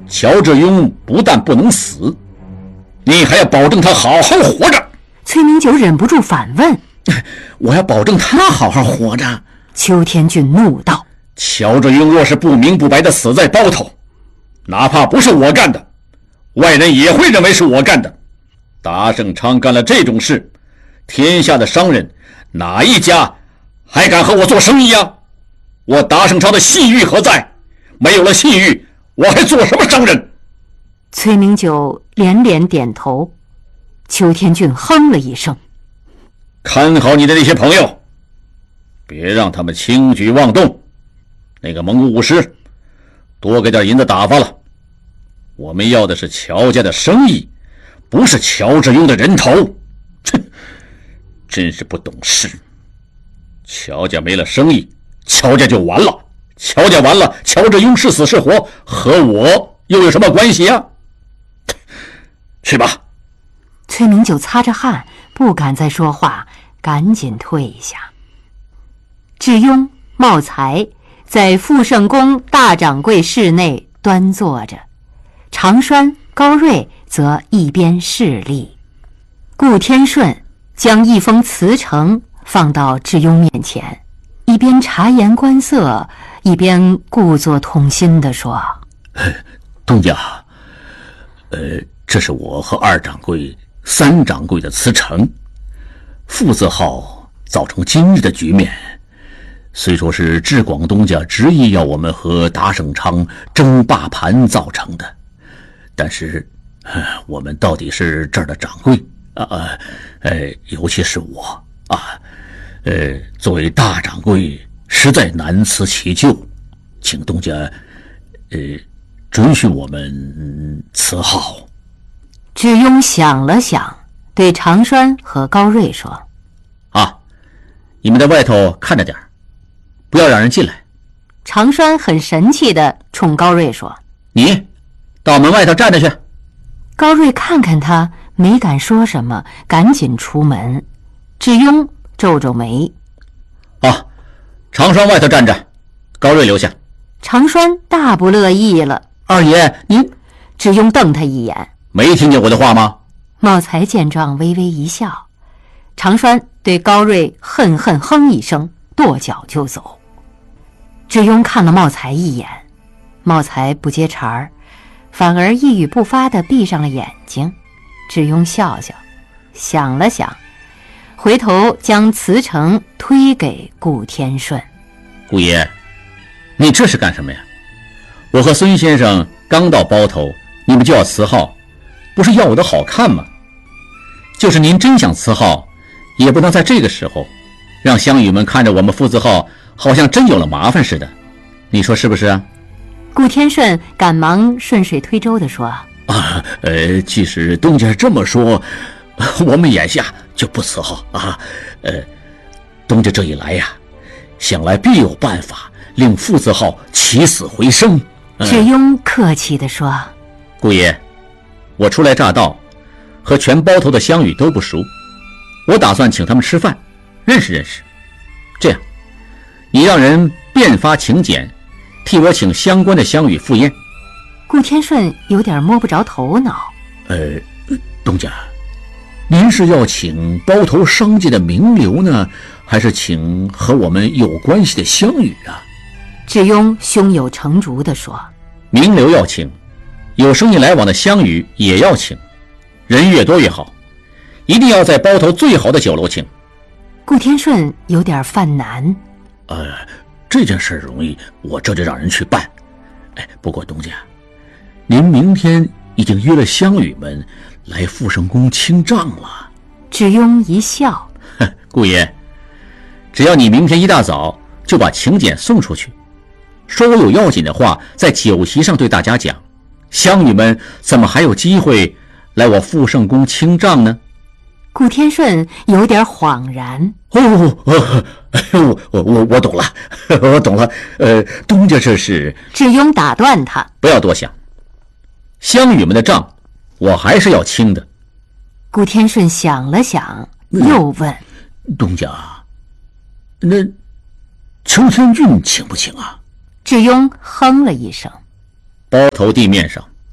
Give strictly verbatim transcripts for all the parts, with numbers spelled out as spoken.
乔致庸不但不能死，你还要保证他好好活着。 崔明九忍不住反问： 我要保证他好好活着。 邱天俊怒道： 乔致庸若是不明不白地死在包头，哪怕不是我干的，外人也会认为是我干的。达盛昌干了这种事，天下的商人哪一家还敢和我做生意啊？我达盛昌的信誉何在？没有了信誉，我还做什么商人？ 崔明九连连点头。邱天俊哼了一声： 看好你的那些朋友，别让他们轻举妄动。那个蒙古武师，多给点银子打发了。我们要的是乔家的生意，不是乔致庸的人头。哼，真是不懂事。乔家没了生意，乔家就完了。乔家完了，乔致庸是死是活，和我又有什么关系啊？去吧。 崔明九擦着汗，不敢再说话，赶紧退下。致庸、茂才在富圣宫大掌柜室内端坐着，常栓、高瑞则一边侍立。顾天顺将一封辞呈放到致庸面前，一边察言观色，一边故作痛心地说： 东家，呃，这是我和二掌柜、三掌柜的辞呈，父字号造成今日的局面，虽说是致广东家执意要我们和达盛昌争霸盘造成的，但是、呃、我们到底是这儿的掌柜啊呃呃，尤其是我啊，呃，作为大掌柜，实在难辞其咎，请东家呃准许我们辞号。 致庸想了想，对常栓和高瑞说： 啊，你们在外头看着点，不要让人进来。 常栓很神气地冲高瑞说： 你到门外头站着去。 高瑞看看他，没敢说什么，赶紧出门。致庸皱皱眉： 啊，常栓外头站着，高瑞留下。 常栓大不乐意了： 二爷，您…… 致庸瞪他一眼： 没听见我的话吗？ 茂才见状微微一笑。常栓对高瑞恨恨哼一声，跺脚就走。致庸看了茂才一眼，茂才不接茬儿，反而一语不发地闭上了眼睛。致庸笑笑，想了想，回头将辞呈推给顾天顺： 顾爷，你这是干什么呀？我和孙先生刚到包头，你们就要辞号，不是要我的好看吗？就是您真想辞号，也不能在这个时候让乡羽们看着我们父字号好像真有了麻烦似的，你说是不是啊？ 顾天顺赶忙顺水推舟地说： 啊，呃，即使东家这么说，我们眼下就不辞号啊。呃，东家这一来呀，想来必有办法令父字号起死回生。 呃、致庸客气地说： 顾爷，我初来乍到，和全包头的乡羽都不熟，我打算请他们吃饭，认识认识。这样，你让人遍发请柬，替我请相关的乡羽赴宴。 顾天顺有点摸不着头脑： 呃，东家，您是要请包头商界的名流呢，还是请和我们有关系的乡羽啊？ 致庸胸有成竹地说： 名流要请，有生意来往的乡羽也要请，人越多越好，一定要在包头最好的酒楼请。 顾天顺有点犯难： 呃，这件事容易，我这就让人去办。哎，不过东家，您明天已经约了乡羽们来富圣宫清账了。 致庸一笑： 顾爷，只要你明天一大早就把请柬送出去，说我有要紧的话在酒席上对大家讲，乡羽们怎么还有机会来我富圣宫清账呢？ 顾天顺有点恍然： 哦，哦我我我我懂了，我懂了。呃，东家这是…… 致庸打断他： 不要多想，乡羽们的账我还是要清的。 顾天顺想了想，又问： 东家，那邱天俊请不请啊？ 致庸哼了一声： 包头地面上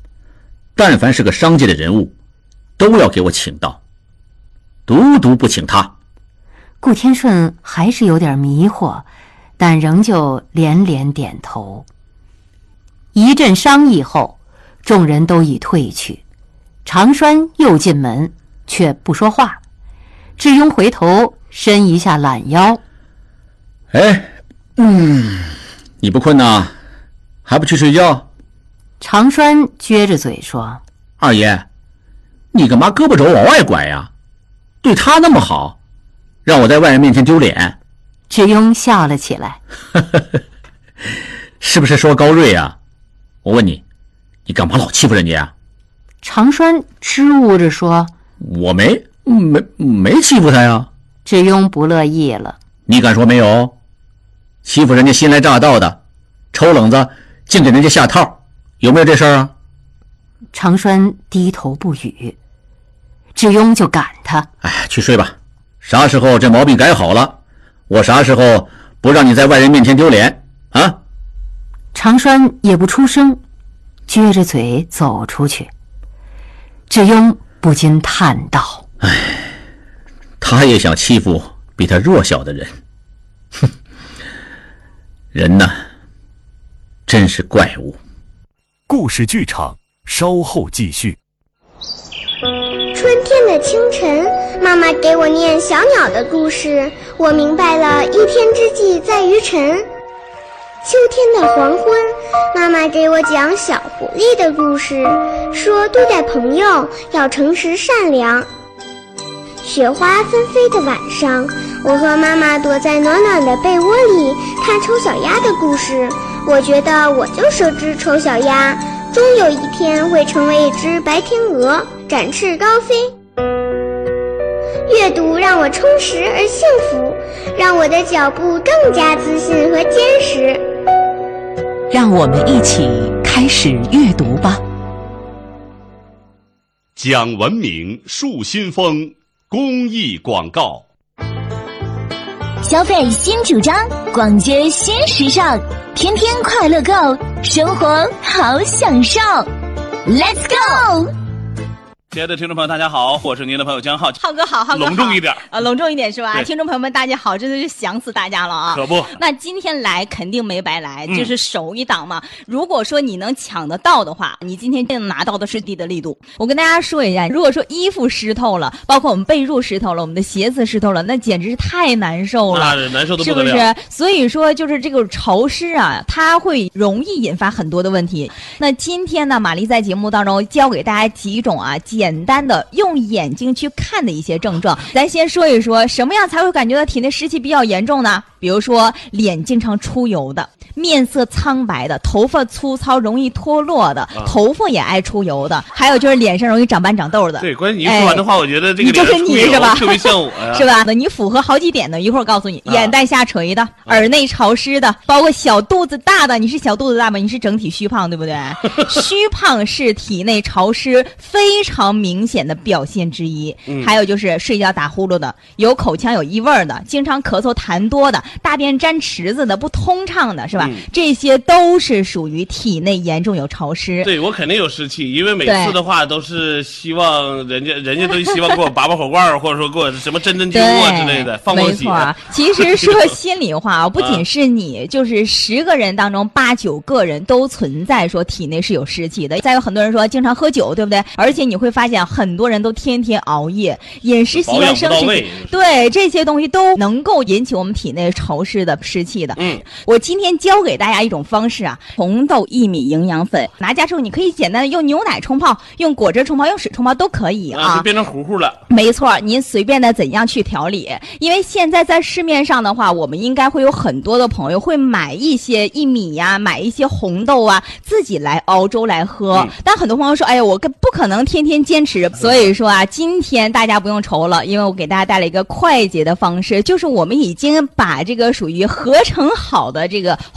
但凡是个商界的人物，都要给我请到，独独不请他。 顾天顺还是有点迷惑，但仍旧连连点头。一阵商议后，众人都已退去，常栓又进门，却不说话。智庸回头伸一下懒腰， 哎，嗯，你不困呐？还不去睡觉？ 常栓撅着嘴说： 二爷，你干嘛胳膊肘往外拐呀？对他那么好，让我在外人面前丢脸。 智庸笑了起来是不是说高瑞啊？我问你，你干嘛老欺负人家啊？ 常栓支吾着说： 我没没没欺负他呀。 智庸不乐意了： 你敢说没有？欺负人家新来乍到的，抽冷子净给人家下套，有没有这事儿啊？ 常栓低头不语。智庸就赶他： 哎，去睡吧，啥时候这毛病改好了，我啥时候不让你在外人面前丢脸啊？ 常栓也不出声，撅着嘴走出去。智庸不禁叹道： 哎，他也想欺负比他弱小的人。哼，人呢，真是怪物。 故事剧场稍后继续。 春天的清晨，妈妈给我念小鸟的故事，我明白了一天之计在于晨。秋天的黄昏，妈妈给我讲小狐狸的故事，说对待朋友要诚实善良。雪花纷飞的晚上，我和妈妈躲在暖暖的被窝里看丑小鸭的故事，我觉得我就是只丑小鸭，终有一天会成为一只白天鹅，展翅高飞。阅读让我充实而幸福，让我的脚步更加自信和坚实。 让我们一起开始阅读吧。 讲文明树新风公益广告。 消费新主张，逛街新时尚，天天快乐购，生活好享受。Let's go！ 亲爱的听众朋友大家好，我是您的朋友江浩。 浩哥好，浩哥好， 隆重一点啊，隆重一点是吧？听众朋友们大家好，真的是想死大家了啊！ 可不， 那今天来肯定没白来， 嗯、 就是首一档嘛。如果说你能抢得到的话，你今天定拿到的是地的力度。我跟大家说一下，如果说衣服湿透了，包括我们被褥湿透了，我们的鞋子湿透了，那简直是太难受了， 那难受的不得了，是不是？所以说就是这个潮湿啊，它会容易引发很多的问题。那今天呢，玛丽在节目当中教给大家几种啊简单的用眼睛去看的一些症状。咱先说一说什么样才会感觉到体内湿气比较严重呢？比如说脸经常出油的，面色苍白的，头发粗糙容易脱落的、啊、头发也爱出油的，还有就是脸上容易长斑长痘的。 对，关键你一说完的话、哎、我觉得这个你就是你是吧？ 特别像我呀， 是吧？那你符合好几点呢，一会儿告诉你。啊、眼袋下垂的、啊、耳内潮湿的，包括小肚子大的，你是小肚子大吗？你是整体虚胖对不对？虚胖是体内潮湿非常明显的表现之一、嗯、还有就是睡觉打呼噜的，有口腔有异味的，经常咳嗽痰多的，大便沾池子的，不通畅的，是吧、嗯、这些都是属于体内严重有潮湿。 对，我肯定有湿气，因为每次的话都是希望人家人家都希望给我拔拔火罐，或者说给我什么针针灸啊之类的，放放血。 没错，其实说心里话啊，不仅是你，就是十个人当中八九个人都存在说体内是有湿气的。再有很多人说经常喝酒，对不对？而且你会发现很多人都天天熬夜，饮食习惯、生活，对这些东西都能够引起我们体内潮湿的湿气的。 嗯， 我今天教给大家一种方式啊，红豆薏米营养粉，拿家之后你可以简单的用牛奶冲泡，用果汁冲泡，用水冲泡都可以啊， 啊就变成糊糊了。 没错，您随便的怎样去调理，因为现在在市面上的话，我们应该会有很多的朋友会买一些薏米呀、啊，买一些红豆啊，自己来熬粥来喝。嗯、但很多朋友说，哎呀，我不可能天天坚持，所以说啊，今天大家不用愁了，因为我给大家带来一个快捷的方式，就是我们已经把这个属于合成好的这个红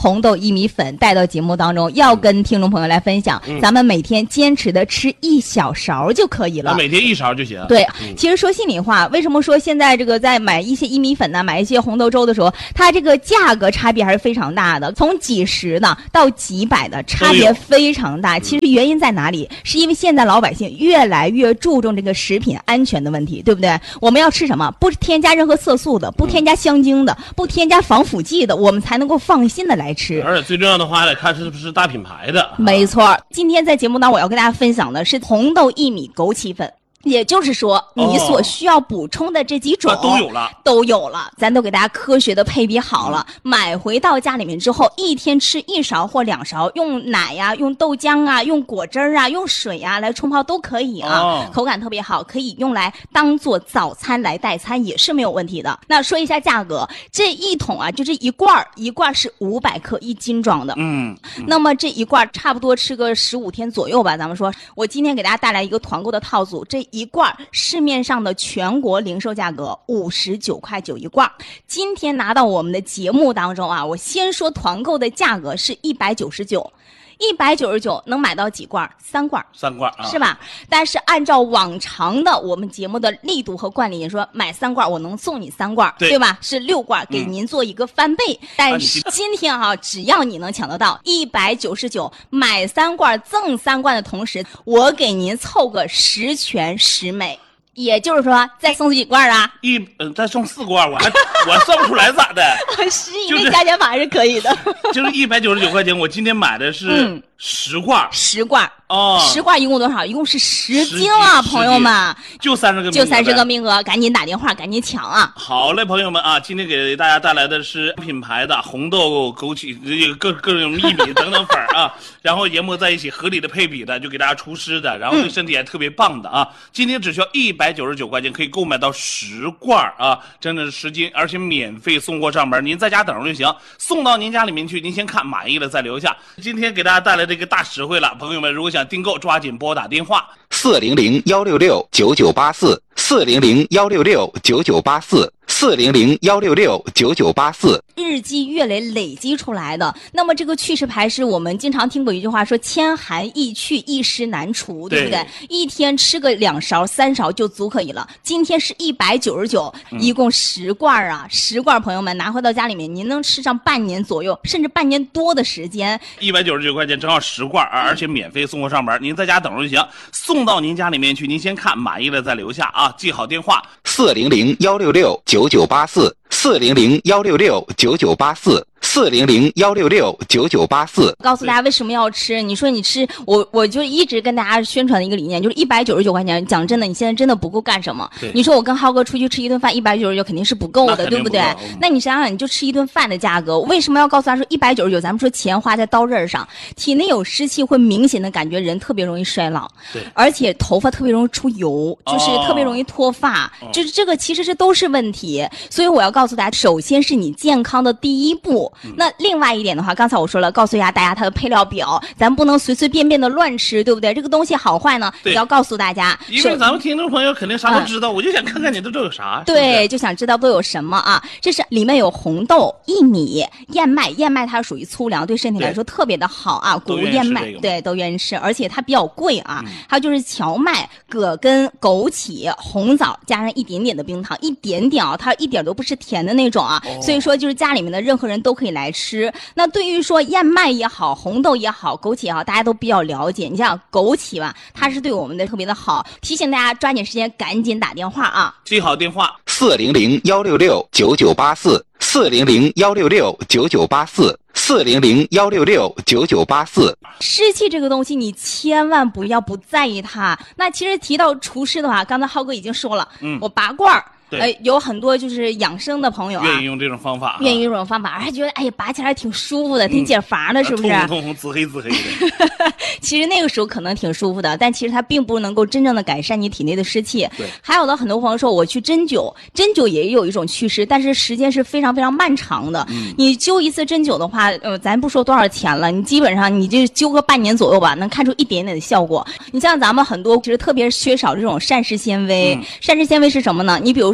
红豆薏米粉带到节目当中，要跟听众朋友来分享。嗯、咱们每天坚持的吃一小勺就可以了， 每天一勺就行。 对，嗯、其实说心里话，为什么说现在这个在买一些薏米粉呢、买一些红豆粥的时候，它这个价格差别还是非常大的，从几十的到几百的差别非常大。其实原因在哪里？是因为现在老百姓越来越注重这个食品安全的问题，对不对？我们要吃什么？不添加任何色素的，不添加香精的，不添加防腐剂的，我们才能够放心的来吃。 而且最重要的话，得看是不是大品牌的。 没错，今天在节目当中我要跟大家分享的是红豆薏米枸杞粉。也就是说，你所需要补充的这几种、 哦啊、都有了， 都有了，咱都给大家科学的配比好了。嗯、买回到家里面之后，一天吃一勺或两勺，用奶呀、用豆浆啊、用果汁啊、用水啊来冲泡都可以啊，哦、口感特别好，可以用来当做早餐来代餐也是没有问题的。那说一下价格，这一桶啊，就这一罐一罐是五百克一斤装的， 嗯， 嗯那么这一罐差不多吃个十五天左右吧。咱们说，我今天给大家带来一个团购的套组，这一罐市面上的全国零售价格五十九块九一罐，今天拿到我们的节目当中啊，我先说团购的价格是一百九十九。一百九十九能买到几罐？三罐， 三罐啊， 是吧？但是按照往常的我们节目的力度和惯例，你说买三罐我能送你三罐， 对, 对吧？是六罐，给您做一个翻倍。嗯、但是今天啊，只要你能抢得到一百九十九买三罐赠三罐的同时，我给您凑个十全十美。也就是说，再送几罐啊？ 一嗯、呃，再送四罐，我还我算不出来咋的？ 十以内加减法还是可以的。 就是一百九十九块钱，我今天买的是十罐， 嗯、十罐哦， 十罐一共多少？一共是十斤啊，朋友们， 就三十个， 就三十个名额，赶紧打电话，赶紧抢啊！ 好嘞，朋友们啊，今天给大家带来的是品牌的红豆、枸杞、各各种薏米等等粉啊，然后研磨在一起，合理的配比的，就给大家除湿的，然后对身体还特别棒的啊！嗯、今天只需要一百九十九块钱可以购买到十罐啊，真的是十斤，而且免费送货上门，您在家等着就行，送到您家里面去，您先看满意了再留下。今天给大家带来这个大实惠了，朋友们如果想订购，抓紧拨打电话四零零幺六六九九八四四零零幺六六九九八四四零零幺六六九九八四。 日积月累累积出来的，那么这个祛湿牌是我们经常听过一句话说千寒易去一湿难除，对不对？一天吃个两勺三勺就足可以了。今天是一百九十九，一共十罐啊，十罐朋友们拿回到家里面，您能吃上半年左右，甚至半年多的时间。 一百九十九块钱正好十罐，而且免费送货上门，您在家等着就行，送到您家里面去，您先看满意了再留下啊，记好电话四零零幺六六九九八四四零零幺六六九九八四四零零幺六六九九八四。 告诉大家为什么要吃？你说你吃，我我就一直跟大家宣传的一个理念，就是一百九十九块钱。讲真的，你现在真的不够干什么？你说我跟浩哥出去吃一顿饭，一百九十九肯定是不够的，对不对？嗯、那你想想，你就吃一顿饭的价格，为什么要告诉他说一百九十九？咱们说钱花在刀刃上，体内有湿气会明显的感觉人特别容易衰老， 对， 而且头发特别容易出油，就是特别容易脱发，哦、就是这个其实这都是问题。所以我要告诉大家，首先是你健康的第一步。嗯、那另外一点的话，刚才我说了，告诉一下大家它的配料表，咱不能随随便便的乱吃，对不对？这个东西好坏呢，也要告诉大家。 因为咱们听众朋友肯定啥都知道，嗯、我就想看看你都都有啥。 对，就想知道都有什么啊？这是里面有红豆、薏米、燕麦，燕麦它属于粗粮，对身体来说特别的好啊。谷物燕麦，对，都愿意吃，而且它比较贵啊。嗯、还有就是荞麦、葛根、枸杞、红枣，加上一点点的冰糖，一点点啊，它一点都不是甜的那种啊。哦、所以说，就是家里面的任何人都可以来吃。那对于说燕麦也好，红豆也好，枸杞也好，大家都比较了解。你像枸杞吧，它是对我们的特别的好，提醒大家抓紧时间赶紧打电话啊！ 记好电话： 四零零幺六六九九八四四零零幺六六九九八四四零零幺六六九九八四。 湿气这个东西，你千万不要不在意它。那其实提到除湿的话，刚才浩哥已经说了，嗯，我拔罐儿。呃，有很多就是养生的朋友啊， 愿意用这种方法， 愿意用这种方法，还觉得哎呀拔起来挺舒服的，挺解乏的，是不是？ 通红通红，紫黑紫黑的。 其实那个时候可能挺舒服的，但其实它并不能够真正的改善你体内的湿气。 对。 还有的很多朋友说我去针灸，针灸也有一种祛湿，但是时间是非常非常漫长的。嗯。你灸一次针灸的话，呃，咱不说多少钱了，你基本上你就灸个半年左右吧，能看出一点点的效果。你像咱们很多其实特别缺少这种膳食纤维，嗯、膳食纤维是什么呢？你比如说。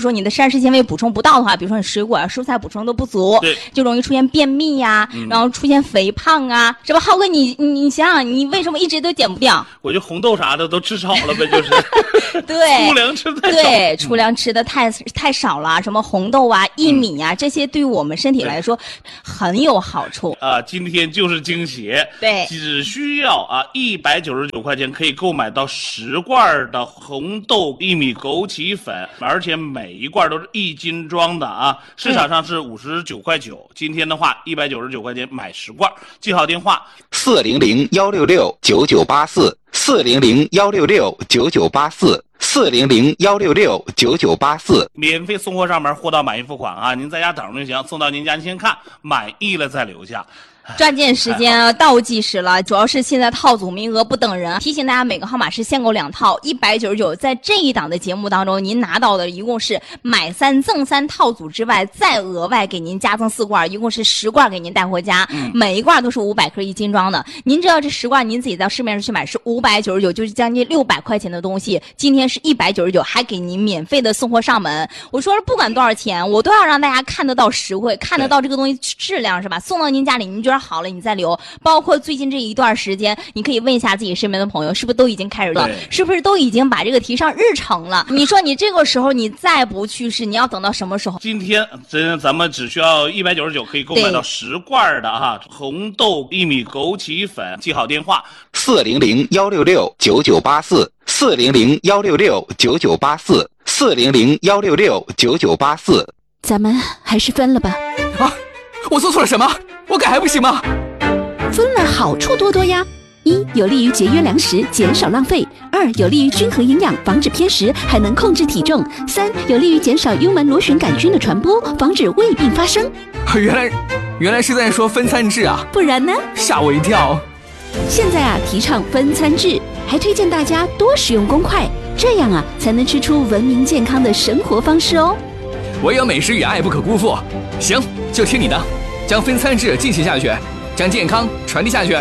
说你的膳食纤维补充不到的话，比如说你水果啊、蔬菜补充都不足， 对， 就容易出现便秘呀、啊嗯，然后出现肥胖啊，是吧？浩哥，你你你想想，你为什么一直都减不掉？ 我就红豆啥的都吃少了呗，就是。 对， 粗粮吃太少。 对，粗粮吃的太太少了，什么红豆啊、薏米啊，嗯、这些对于我们身体来说很有好处啊。今天就是惊喜， 对， 只需要啊一百九十九块钱可以购买到十罐的红豆薏米枸杞粉，而且每一罐都是一斤装的啊。市场上是五十九块九，今天的话一百九十九块钱买十罐。记好电话： 四零零幺六六九九八四，四零零幺六六九九八四。四零零幺六六九九八四， 免费送货上门，货到满意付款啊！您在家等着就行，送到您家您先看，满意了再留下。 抓紧时间啊，倒计时了！主要是现在套组名额不等人，提醒大家每个号码是限购两套，一百九十九。在这一档的节目当中，您拿到的一共是买三赠三套组之外，再额外给您加赠四罐，一共是十罐给您带回家，嗯、每一罐都是五百克一斤装的。您知道这十罐您自己到市面上去买是五百九十九，就是将近六百块钱的东西，今天是一百九十九，还给您免费的送货上门。我说不管多少钱，我都要让大家看得到实惠，看得到这个东西质量，是吧？送到您家里，您觉得好了，你再留。包括最近这一段时间，你可以问一下自己身边的朋友，是不是都已经开始了？是不是都已经把这个提上日程了？你说你这个时候你再不去试，你要等到什么时候？ 今天真咱们只需要一百九十九可以购买到十罐的哈红豆薏米枸杞粉。记好电话： 四零零幺六六九九八四，四零零幺六六九九八四，四零零幺六六九九八四。 咱们还是分了吧。 啊，我做错了什么？我改还不行吗？ 分了好处多多呀。一，有利于节约粮食，减少浪费；二，有利于均衡营养，防止偏食，还能控制体重；三，有利于减少幽门螺旋杆菌的传播，防止胃病发生。 原来，原来是在说分餐制啊！ 不然呢？ 吓我一跳。 现在啊，提倡分餐制，还推荐大家多使用公筷，这样啊，才能吃出文明健康的生活方式哦。 唯有美食与爱不可辜负。行，就听你的，将分餐制进行下去，将健康传递下去。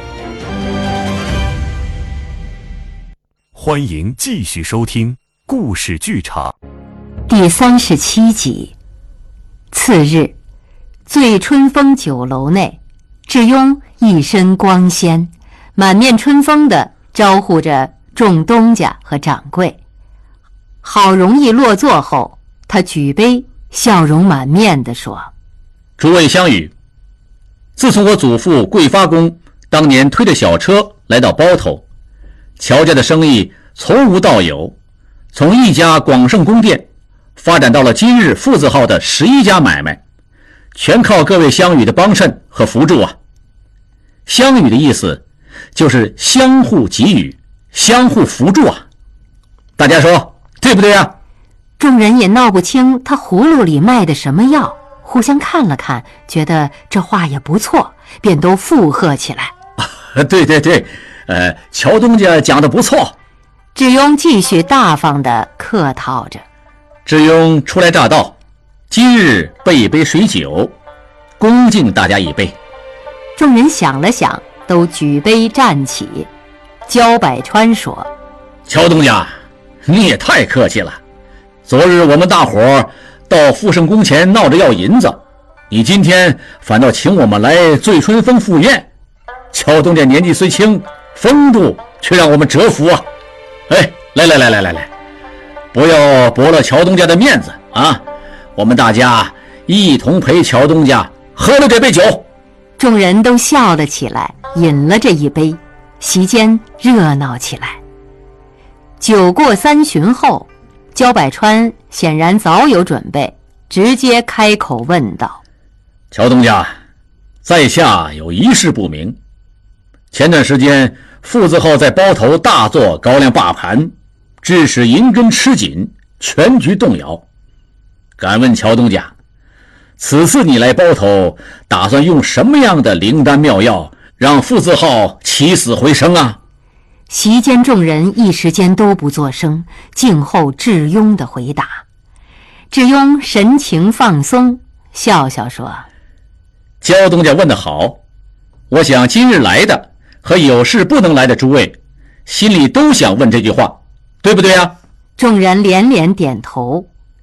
欢迎继续收听故事剧场第三十七集。次日，醉春风酒楼内，智庸一身光鲜，满面春风地招呼着众东家和掌柜。好容易落座后，他举杯，笑容满面地说： 诸位乡语，自从我祖父桂发公当年推着小车来到包头，乔家的生意从无到有，从一家广盛宫殿发展到了今日富字号的十一家买卖，全靠各位乡语的帮衬和扶助啊。乡语的意思就是相互给予，相互扶助啊。大家说对不对啊？ 众人也闹不清他葫芦里卖的什么药，互相看了看，觉得这话也不错，便都附和起来。 对对对，呃，乔东家讲得不错。 智庸继续大方地客套着。 智庸初来乍到，今日备一杯水酒，恭敬大家一杯。 众人想了想，都举杯站起。焦百川说： 乔东家，你也太客气了。昨日我们大伙到富盛宫前闹着要银子，你今天反倒请我们来醉春风赴宴。乔东家年纪虽轻，风度却让我们折服啊！哎，来来来来来来，不要驳了乔东家的面子啊！我们大家一同陪乔东家喝了这杯酒。 众人都笑了起来，饮了这一杯，席间热闹起来。酒过三巡后，焦百川显然早有准备，直接开口问道： 乔东家，在下有一事不明。前段时间富字号在包头大做高粱霸盘，致使银根吃紧，全局动摇。敢问乔东家，此次你来包头，打算用什么样的灵丹妙药，让富字号起死回生啊？ 席间众人一时间都不作声，静候智庸的回答。智庸神情放松，笑笑说： 焦东家问得好，我想今日来的和有事不能来的诸位，心里都想问这句话，对不对啊？ 众人连连点头。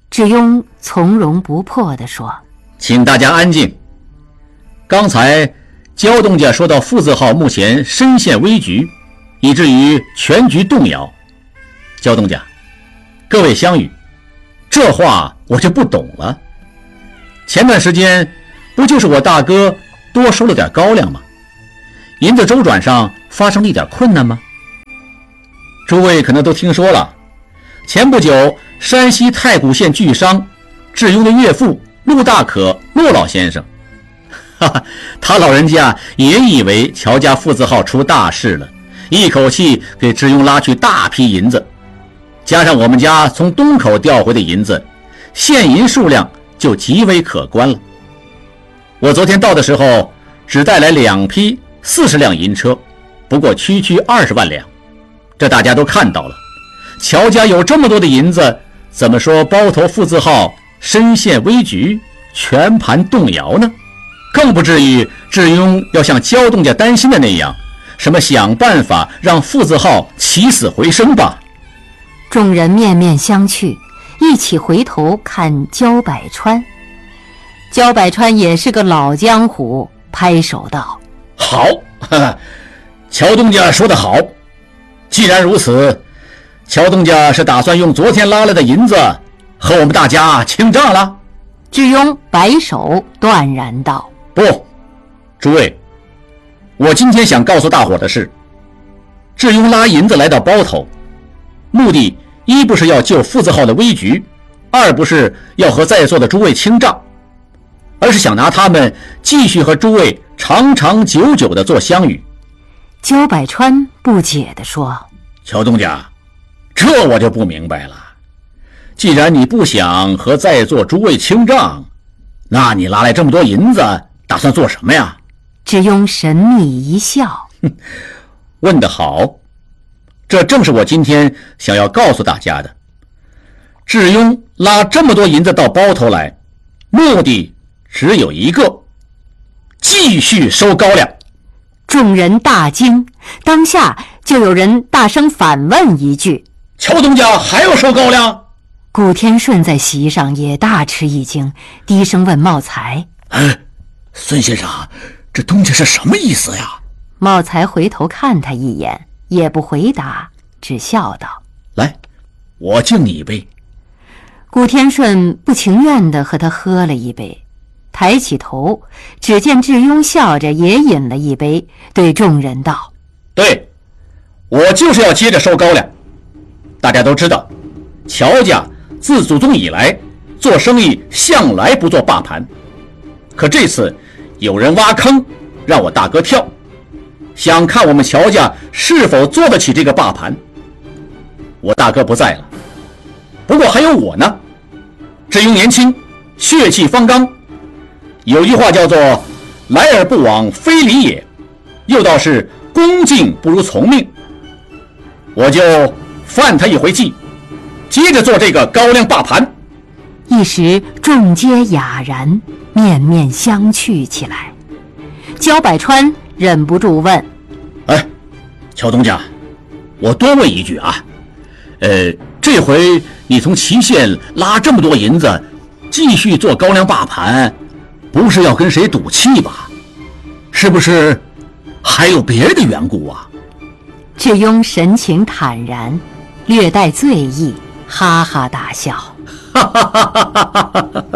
智庸从容不迫地说：“ 请大家安静。刚才焦东家说到傅字号目前深陷危局，以至于全局动摇。焦东家，各位乡语，这话我就不懂了。前段时间不就是我大哥多收了点高粱吗？银子周转上发生了一点困难吗？诸位可能都听说了，前不久山西太谷县巨商智庸的岳父陆大可陆老先生，哈哈，他老人家也以为乔家傅字号出大事了，一口气给智庸拉去大批银子，加上我们家从东口调回的银子，现银数量就极为可观了。我昨天到的时候只带来两批四十辆银车，不过区区二十万两，这大家都看到了。乔家有这么多的银子，怎么说包头傅字号深陷危局，全盘动摇呢？更不至于智庸要像焦东家担心的那样，什么想办法让傅字号起死回生吧。 众人面面相觑，一起回头看焦百川。焦百川也是个老江湖，拍手道：“ 好，呵呵，乔东家说得好。既然如此，乔东家是打算用昨天拉来的银子和我们大家清账了？” 智庸摆手断然道：“ 不，诸位，我今天想告诉大伙的是，智庸拉银子来到包头，目的一不是要救傅字号的危局，二不是要和在座的诸位清账，而是想拿他们继续和诸位长长久久地做乡语。” 焦百川不解地说：“ 乔东家，这我就不明白了。既然你不想和在座诸位清账，那你拉来这么多银子打算做什么呀？” 智庸神秘一笑：“ 问得好，这正是我今天想要告诉大家的。智庸拉这么多银子到包头来，目的只有一个，继续收高粱。” 众人大惊，当下就有人大声反问一句：“ 乔东家还要收高粱？” 古天顺在席上也大吃一惊，低声问茂才：“ 哎，孙先生，这东家是什么意思呀？” 茂才回头看他一眼，也不回答，只笑道：“ 来，我敬你一杯。” 古天顺不情愿地和他喝了一杯，抬起头，只见智庸笑着也饮了一杯，对众人道：“ 对，我就是要接着收高粱。大家都知道，乔家自祖宗以来做生意向来不做霸盘，可这次有人挖坑让我大哥跳，想看我们乔家是否做得起这个霸盘。我大哥不在了，不过还有我呢。智庸年轻，血气方刚，有句话叫做来而不往非礼也，又道是恭敬不如从命。我就犯他一回计，接着做这个高粱霸盘。” 一时众皆哑然，面面相觑起来。焦百川忍不住问：“ 哎，乔东家，我多问一句啊，呃，这回你从祁县拉这么多银子，继续做高粱霸盘，不是要跟谁赌气吧？是不是还有别的缘故啊？” 智庸神情坦然，略带醉意，哈哈大笑：“哈哈哈哈哈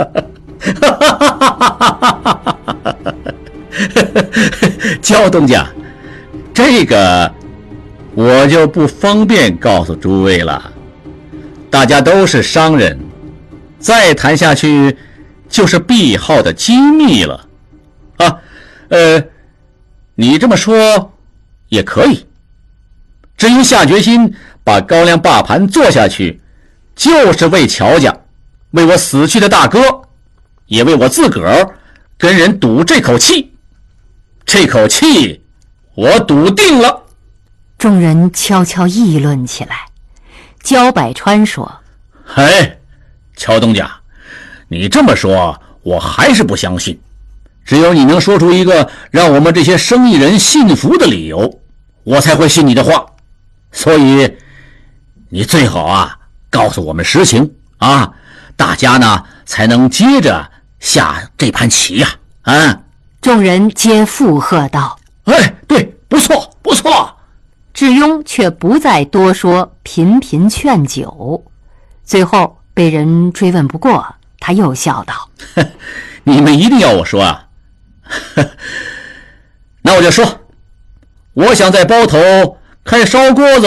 哈！焦东家，这个我就不方便告诉诸位了，大家都是商人，再谈下去就是帝号的机密了啊。呃，你这么说也可以。至于下决心把高粱霸盘做下去，就是为乔家，为我死去的大哥，也为我自个儿跟人赌这口气。这口气我赌定了。” 众人悄悄议论起来。焦百川说：“ 哎，乔东家，你这么说我还是不相信，只有你能说出一个让我们这些生意人信服的理由，我才会信你的话。所以你最好啊告诉我们实情啊， 大家呢才能接着下这盘棋呀、啊！啊！ 众人皆附和道：“ 哎，对，不错，不错。” 智庸却不再多说，频频劝酒。最后被人追问不过，他又笑道：“ 你们一定要我说啊？那我就说，我想在包头开烧锅子。”